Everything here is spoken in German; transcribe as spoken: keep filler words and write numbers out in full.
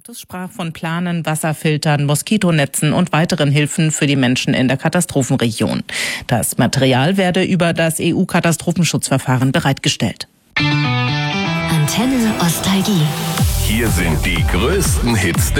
Mattes sprach von Planen, Wasserfiltern, Moskitonetzen und weiteren Hilfen für die Menschen in der Katastrophenregion. Das Material werde über das E U-Katastrophenschutzverfahren bereitgestellt. Antenne Ostalgie. Hier sind die größten Hits